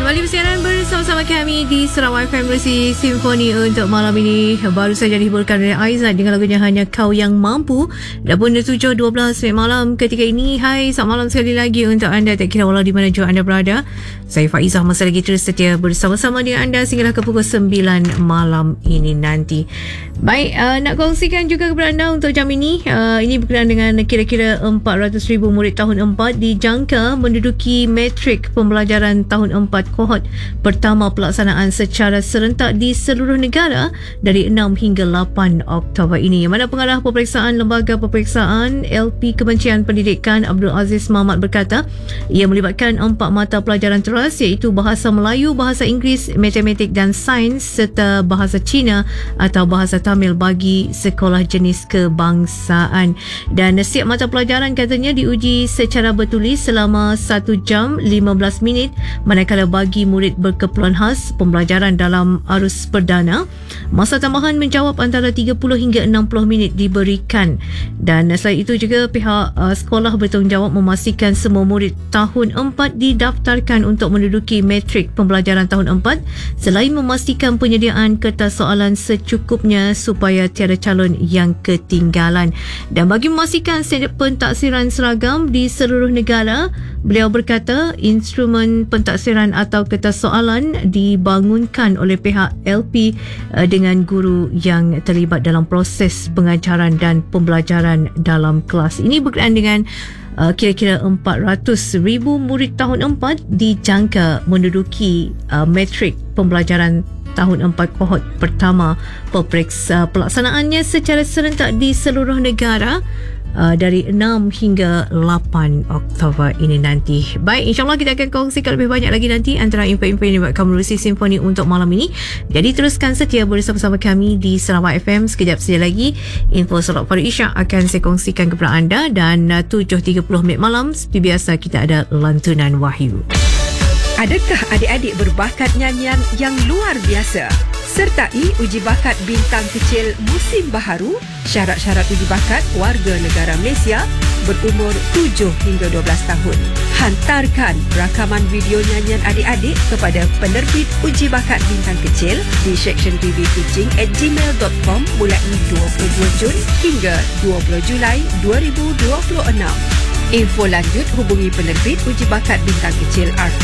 Kembali bersiaran bersama-sama kami di Sarawak FM Bersih Simfoni untuk malam ini. Baru saja dihiburkan oleh Aizat dengan lagunya Hanya Kau Yang Mampu. Dah pun 7.12 malam ketika ini. Hai, selamat malam sekali lagi untuk anda, tak kira walau di mana jua anda berada. Saya Faizah masih lagi terus setia bersama-sama dengan anda sehinggalah ke pukul 9 malam ini nanti. Baik, nak kongsikan juga kepada anda untuk jam ini. Ini berkenaan dengan kira-kira 400,000 murid tahun 4 dijangka menduduki metrik pembelajaran tahun 4 kohort pertama pelaksanaan secara serentak di seluruh negara dari 6 hingga 8 Oktober ini. Yang mana pengarah peperiksaan Lembaga Peperiksaan LP Kementerian Pendidikan Abdul Aziz Mahmat berkata, ia melibatkan 4 mata pelajaran teras iaitu Bahasa Melayu, Bahasa Inggeris, Matematik dan Sains serta Bahasa Cina atau Bahasa Tamil bagi sekolah jenis kebangsaan. Dan setiap mata pelajaran katanya diuji secara bertulis selama 1 jam 15 minit, manakala bagi murid berkeperluan khas, pembelajaran dalam arus perdana, masa tambahan menjawab antara 30 hingga 60 minit diberikan. Dan selain itu juga pihak sekolah bertanggungjawab memastikan semua murid tahun 4 didaftarkan untuk menduduki metrik pembelajaran tahun 4 selain memastikan penyediaan kertas soalan secukupnya supaya tiada calon yang ketinggalan. Dan bagi memastikan standard pentaksiran seragam di seluruh negara, beliau berkata instrumen pentaksiran atau kertas soalan dibangunkan oleh pihak LP dengan guru yang terlibat dalam proses pengajaran dan pembelajaran dalam kelas. Ini berkenaan dengan kira-kira 400,000 murid tahun 4 dijangka menduduki metrik pembelajaran tahun 4 kohort pertama pelaksanaannya secara serentak di seluruh negara dari 6 hingga 8 Oktober ini nanti. Baik, insyaAllah kita akan kongsikan lebih banyak lagi nanti antara info-info yang dibuatkan Bersih Simfoni untuk malam ini. Jadi teruskan setia bersama-sama kami di Sarawak FM. Sekejap saja lagi info solat pada Isyak akan saya kongsikan kepada anda, dan 7.30 minit malam seperti biasa kita ada lantunan wahyu. Adakah adik-adik berbakat nyanyian yang luar biasa? Sertai uji bakat bintang kecil musim baharu. Syarat-syarat uji bakat warga negara Malaysia berumur 7 hingga 12 tahun. Hantarkan rakaman video nyanyian adik-adik kepada penerbit uji bakat bintang kecil di seksyen tvkuching@gmail.com mulai 22 Jun hingga 20 Julai 2026. Info lanjut hubungi penerbit uji bakat bintang kecil